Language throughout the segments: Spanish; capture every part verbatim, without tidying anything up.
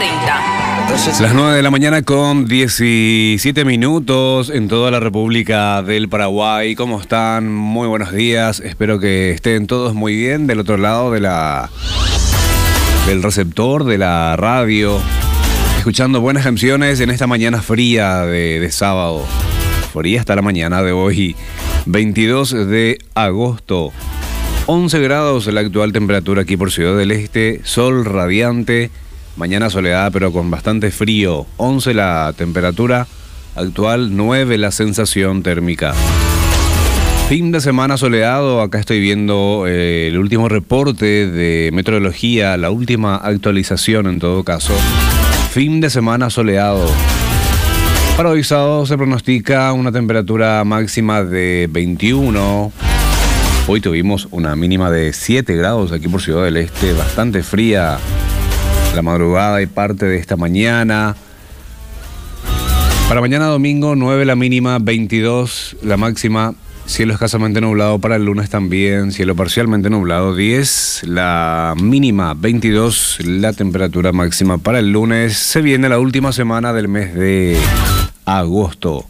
treinta. Las nueve de la mañana con diecisiete minutos en toda la República del Paraguay. ¿Cómo están? Muy buenos días. Espero que estén todos muy bien del otro lado de la del receptor de la radio, escuchando buenas canciones en esta mañana fría de, de sábado. Fría hasta la mañana de hoy, veintidós de agosto. once grados la actual temperatura aquí por Ciudad del Este, sol radiante, mañana soleada pero con bastante frío. once la temperatura actual, nueve la sensación térmica. Fin de semana soleado, acá estoy viendo eh, el último reporte de meteorología, la última actualización en todo caso. Fin de semana soleado. Para hoy sábado se pronostica una temperatura máxima de veintiuno. Hoy tuvimos una mínima de siete grados aquí por Ciudad del Este, bastante fría la madrugada y parte de esta mañana. Para mañana domingo, nueve la mínima, veintidós la máxima, cielo escasamente nublado. Para el lunes también, cielo parcialmente nublado, diez la mínima, veintidós la temperatura máxima. Para el lunes se viene la última semana del mes de agosto.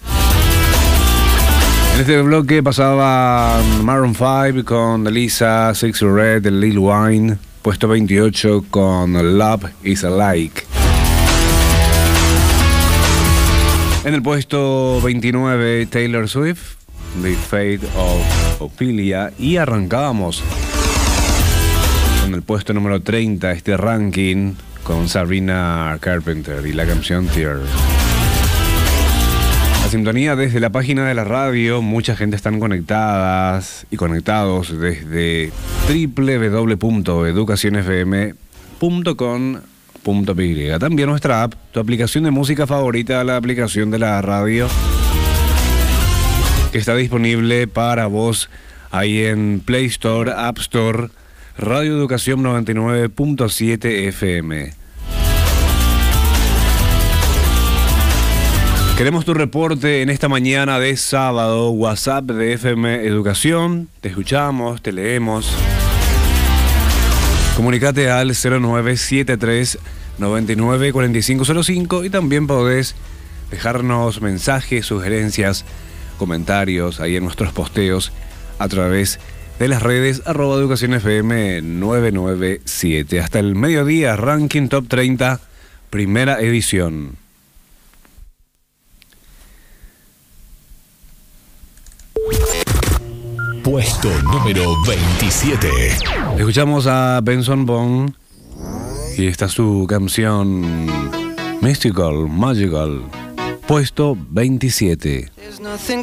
En este bloque pasaba Maroon cinco con Lisa, Sexy Red, Lil Wayne, puesto veintiocho con Love is Like. En el puesto veintinueve, Taylor Swift, The Fate of Ophelia. Y arrancábamos con el puesto número treinta, este ranking, con Sabrina Carpenter y la canción Tears. La sintonía desde la página de la radio, mucha gente están conectadas y conectados desde doble u doble u doble u punto educación f m punto com punto p y. También nuestra app, tu aplicación de música favorita, la aplicación de la radio, que está disponible para vos ahí en Play Store, App Store, Radio Educación noventa y nueve punto siete F M. Queremos tu reporte en esta mañana de sábado, WhatsApp de F M Educación, te escuchamos, te leemos. Comunicate al cero nueve siete tres nueve nueve cuatro cinco cero cinco y también podés dejarnos mensajes, sugerencias, comentarios ahí en nuestros posteos a través de las redes arroba educación F M nueve nueve siete. Hasta el mediodía, Ranking Top treinta, primera edición. Puesto número veintisiete. Escuchamos a Benson Boone y esta es su canción Mystical, Magical, puesto veintisiete. There's nothing